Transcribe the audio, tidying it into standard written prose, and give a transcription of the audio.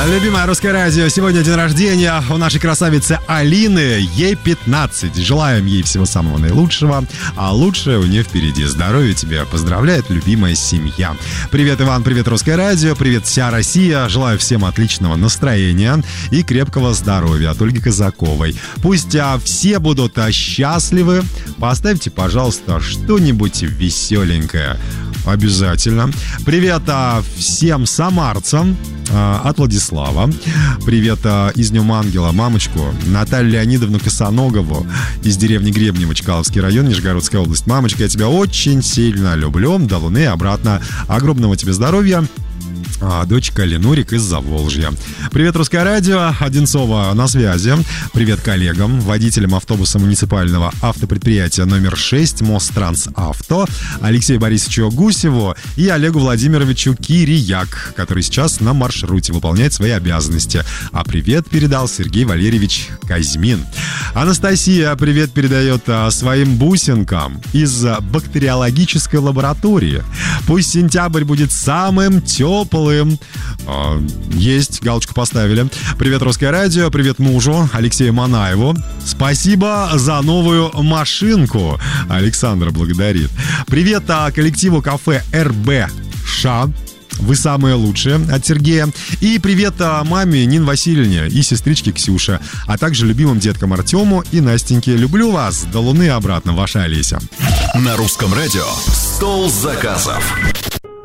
Любимое русское радио. Сегодня день рождения у нашей красавицы Алины. Ей 15. Желаем ей всего самого наилучшего. А лучшее у нее впереди. Здоровья тебе. Поздравляет любимая семья. Привет, Иван. Привет, русское радио. Привет, вся Россия. Желаю всем отличного настроения и крепкого здоровья от Ольги Казаковой. Пусть все будут счастливы. Поставьте, пожалуйста, что-нибудь веселенькое. Обязательно. Привет всем самарцам от Владислава. Привет из Днем Ангела мамочку Наталью Леонидовну Косоногову из деревни Гребнево, Чкаловский район, Нижегородская область. Мамочка, я тебя очень сильно люблю. До Луны и обратно. Огромного тебе здоровья. Дочка Ленурик из Заволжья. Привет, русское радио. Одинцова на связи. Привет коллегам, водителям автобуса муниципального автопредприятия номер 6 Мострансавто, Алексею Борисовичу Гусеву и Олегу Владимировичу Кирияк, который сейчас на маршруте выполняет свои обязанности. А привет передал Сергей Валерьевич Казьмин. Анастасия привет передает своим бусинкам из бактериологической лаборатории. Пусть сентябрь будет самым теплым. Есть, галочку поставили. Привет, русское радио, привет мужу Алексею Манаеву. Спасибо за новую машинку. Александра благодарит. Привет коллективу кафе РБ Ша. Вы самые лучшие от Сергея. И привет маме Нин Васильевне и сестричке Ксюше, а также любимым деткам Артему и Настеньке. Люблю вас. До Луны и обратно. Ваша Олеся. На русском радио «Стол заказов».